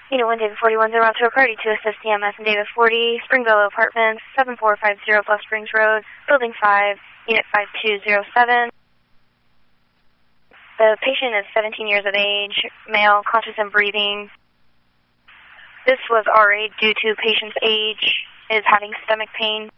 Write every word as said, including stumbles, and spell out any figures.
Unit one, David forty-one, zero to a party to assist C M S and David forty, Springville Apartments, seven four five zero Bluff Springs Road, Building five, Unit five two zero seven. The patient is seventeen years of age, male, conscious and breathing. This was R A due to patient's age, is having stomach pain.